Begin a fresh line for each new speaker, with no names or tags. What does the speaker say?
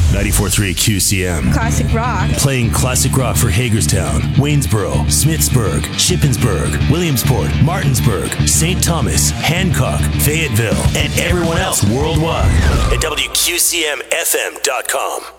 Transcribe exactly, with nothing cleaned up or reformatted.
ninety-four point three Q C M.
Classic rock.
Playing classic rock for Hagerstown, Waynesboro, Smithsburg, Shippensburg, Williamsport, Martinsburg, Saint Thomas, Hancock, Fayetteville, and everyone else worldwide at W Q C M F M dot com.